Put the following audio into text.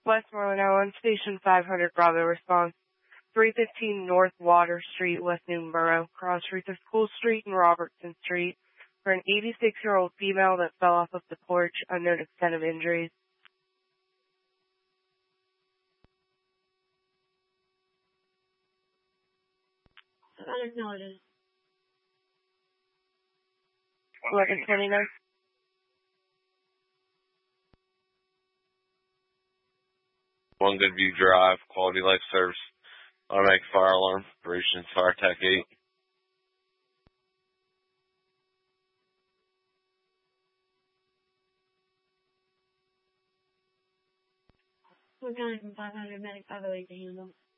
Westmoreland Island, Station 500 Bravo response. 315 North Water Street, West Newton Borough, cross streets of School Street and Robertson Street, for an 86-year-old female that fell off of the porch, unknown extent of injuries. Unacknowledged. 1129. One Goodview Drive, Quality Life Service, automatic fire alarm, operations Fire Tech 8. We're counting from 500 medic 508 to handle.